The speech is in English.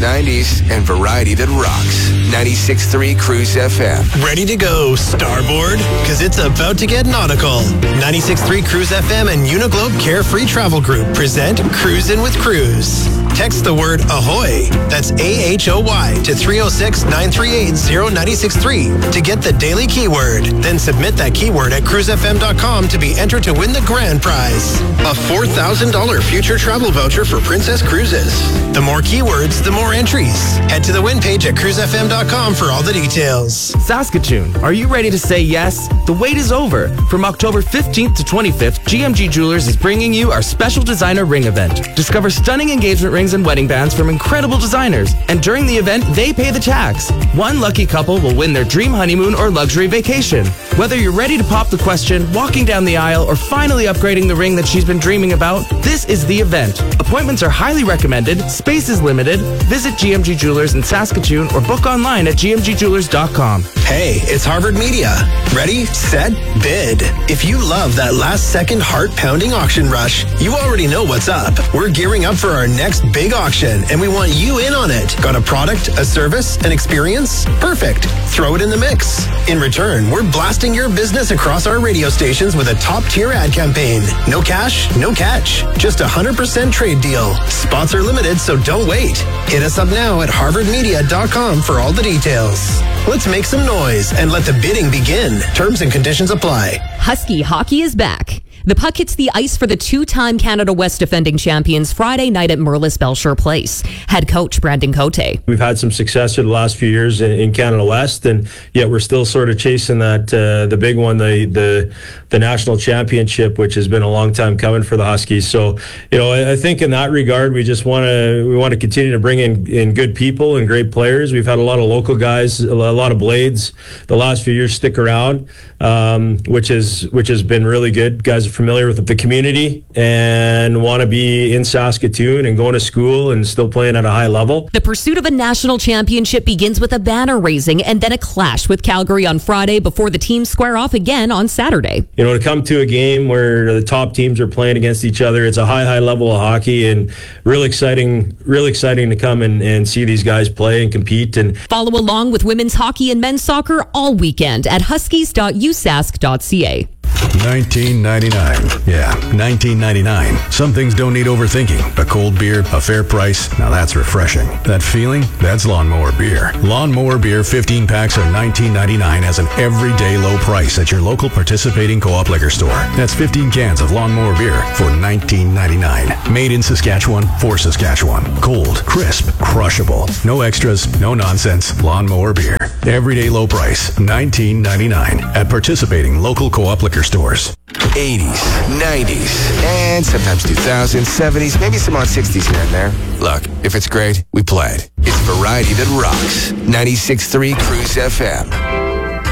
90s, and variety that rocks. 96.3 Cruise FM. Ready to go, Starboard? Because it's about to get nautical. 96.3 Cruise FM and Uniglobe Carefree Travel Group present Cruisin' with Cruise. Text the word AHOY, that's AHOY, to 306-938-0963 to get the daily keyword. Then submit that keyword at cruisefm.com to be entered to win the grand prize, a $4,000 future travel voucher for Princess Cruises. The more keywords, the more entries. Head to the win page at cruisefm.com for all the details. Saskatoon, are you ready to say yes? The wait is over. From October 15th to 25th, GMG Jewelers is bringing you our special designer ring event. Discover stunning engagement rings and wedding bands from incredible designers. And during the event, they pay the tax. One lucky couple will win their dream honeymoon or luxury vacation. Whether you're ready to pop the question, walking down the aisle, or finally upgrading the ring that she's been dreaming about, this is the event. Appointments are highly recommended. Space is limited. Visit GMG Jewelers in Saskatoon or book online at gmgjewelers.com. Hey, it's Harvard Media. Ready, set, bid. If you love that last-second heart-pounding auction rush, you already know what's up. We're gearing up for our next big auction, and we want you in on it. Got a product, a service, an experience? Perfect. Throw it in the mix. In return, we're blasting your business across our radio stations with a top-tier ad campaign. No cash, no catch. Just a 100% trade deal. Spots are limited, so don't wait. Hit us up now at harvardmedia.com for all the details. Let's make some noise and let the bidding begin. Terms and conditions apply. Husky hockey is back. The puck hits the ice for the two-time Canada West defending champions Friday night at Merlis Belcher Place. Head coach Brandon Cote. We've had some success in the last few years in Canada West, and yet we're still sort of chasing that the big one, the national championship, which has been a long time coming for the Huskies. So, I think in that regard, we just want to continue to bring in good people and great players. We've had a lot of local guys, a lot of blades the last few years stick around, which has been really good. Guys are familiar with the community and want to be in Saskatoon and going to school and still playing at a high level. The pursuit of a national championship begins with a banner raising and then a clash with Calgary on Friday before the teams square off again on Saturday. To come to a game where the top teams are playing against each other, it's a high level of hockey, and really exciting to come and see these guys play and compete. And follow along with women's hockey and men's soccer all weekend at huskies.usask.ca. 1999. Yeah, 1999. Some things don't need overthinking. A cold beer, a fair price. Now that's refreshing. That feeling? That's Lawnmower Beer. Lawnmower Beer 15 packs are $19.99 as an everyday low price at your local participating co-op liquor store. That's 15 cans of Lawnmower Beer for $19.99. Made in Saskatchewan for Saskatchewan. Cold, crisp, crushable. No extras, no nonsense. Lawnmower Beer. Everyday low price, $19.99 at participating local co-op liquor stores. 80s, 90s, and sometimes 2000s, 70s, maybe some odd 60s here and there. Look, if it's great, we play it. It's variety that rocks. 96.3 Cruise FM.